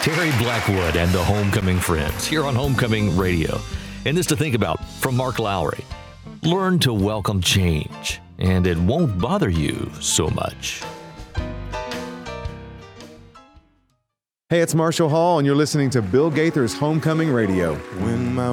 Terry Blackwood and the Homecoming Friends here on Homecoming Radio. And this to think about from Mark Lowry. Learn to welcome change, and it won't bother you so much. Hey, it's Marshall Hall, and you're listening to Bill Gaither's Homecoming Radio. When my